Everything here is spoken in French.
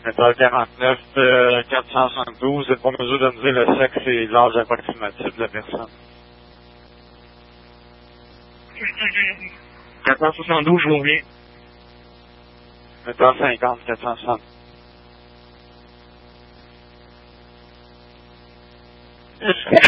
1m49, 472, c'est pas mesure de me dire le sexe et l'âge approximatif de la personne. 472, je vous reviens. 1m50, 460. Est-ce que